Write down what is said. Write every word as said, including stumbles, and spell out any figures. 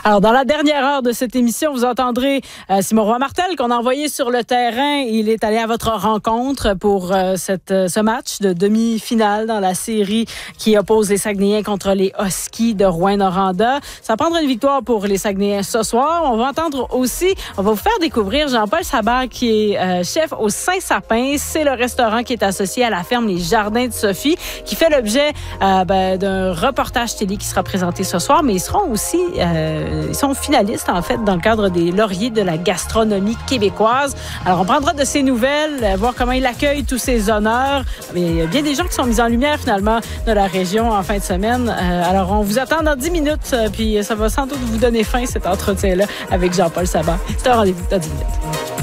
Alors, dans la dernière heure de cette émission, vous entendrez euh, Simon Roy-Martel qu'on a envoyé sur le terrain. Il est allé à votre rencontre pour euh, cette, euh, ce match de demi-finale dans la série qui oppose les Saguenayens contre les Huskies de Rouyn-Noranda. Ça prendra une victoire pour les Saguenayens ce soir. On va entendre aussi, on va vous faire découvrir Jean-Paul Sabag qui est euh, chef au Saint-Sapin. C'est le restaurant qui est associé à la ferme Les Jardins de Sophie qui fait l'objet euh, ben, d'un reportage télé qui sera présenté ce soir, mais ils seront aussi euh, ils sont finalistes en fait dans le cadre des lauriers de la gastronomie québécoise. Alors on prendra de ces nouvelles, voir comment il accueille tous ces honneurs. Mais il y a bien des gens qui sont mis en lumière finalement de la région en fin de semaine. Euh, alors on vous attend dans dix minutes, euh, puis ça va sans doute vous donner fin cet entretien-là avec Jean-Paul Sabag. C'est un rendez-vous dans dix minutes.